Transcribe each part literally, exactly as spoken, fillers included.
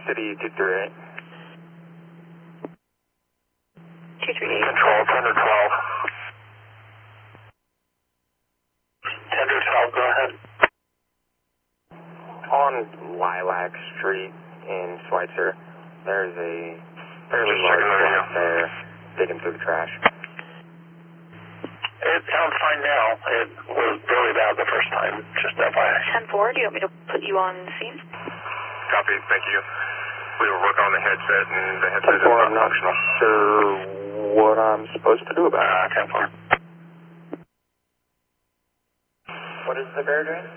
City two three eight. two three eight. Control, Tender twelve. Tender twelve, go ahead. On Lilac Street in Schweitzer, there's a fairly Just large checking the radio. black bear digging through the trash. It sounds fine now. It was really bad the first time, just F Y I. ten four, do you want me to put you on scene? Copy, thank you. We were working on the headset and the headset ten is four, not I'm not functional. sure what I'm supposed to do about Uh, it. ten four. What is the bear doing?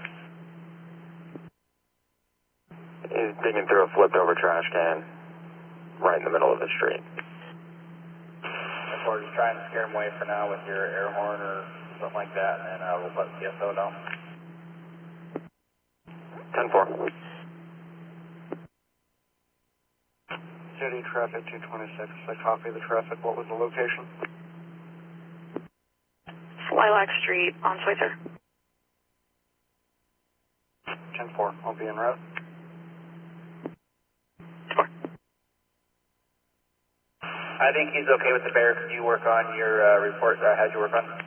He's digging through a flipped over trash can right in the middle of the street. ten four, just trying to scare him away for now with your air horn or something like that, and then uh, we'll let C S O know. ten four. City traffic two twenty-six. I copy the traffic. What was the location? Lilac Street on Schweitzer. ten four. I'll be en route. I think he's okay with the bear. Can you work on your uh, report? Uh, how'd you work on?